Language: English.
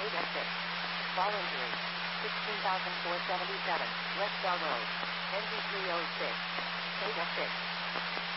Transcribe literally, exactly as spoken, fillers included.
eight F six. Ball injury. sixteen thousand four hundred seventy-seven. West Bell Road. N G three oh six. eight F six.